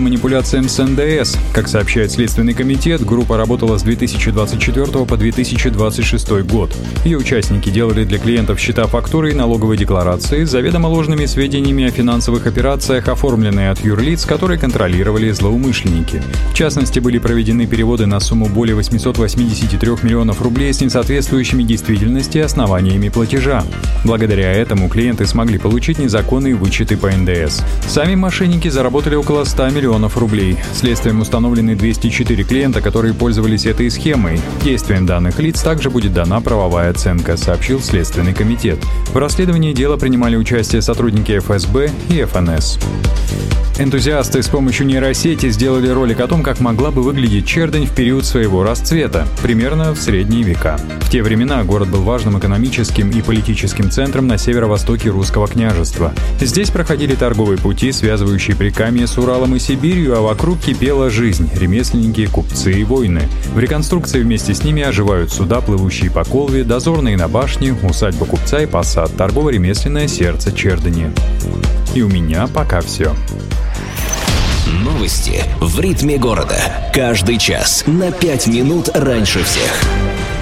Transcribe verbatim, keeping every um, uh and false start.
манипуляциям с эн дэ эс. Как сообщает Следственный комитет, группа работала с две тысячи двадцать четвёртого по две тысячи двадцать шестой год. Ее участники делали для клиентов счета, фактуры и налоговой декларации с заведомо ложными сведениями о финансовых операциях, оформленные от юрлиц, которые контролировали злоумышленники. В частности, были проведены переводы на сумму более восемьсот восемьдесят три миллионов рублей с несоответствующими действительности основаниями платежа. Благодаря этому клиенты смогли получить незаконные вычеты по эн дэ эс. Сами мошенники заработали около ста миллионов рублей. Следствием установлены двести четыре клиента, которые пользовались этой схемой. Действием данных лиц также будет дана правовая оценка, сообщил Следственный комитет. В расследовании дела принимали участие сотрудники эф эс бэ и эф эн эс. Энтузиасты с помощью нейросети сделали ролик о том, как могла бы выглядеть Чердынь в период своего расцвета, примерно в средние века. В те времена город был важным экономическим и политическим центром на северо-востоке Русского княжества. Здесь проходили торговые пути, связывающие Прикамье с Уралом и Сибирью, а вокруг кипела жизнь — ремесленники, купцы и воины. В реконструкции вместе с ними оживают суда, плывущие по Колве, дозорные на башне, усадьба купца и посад, торгово-ремесленное сердце Чердыни. И у меня пока все. Новости в ритме города. Каждый час на пять минут раньше всех.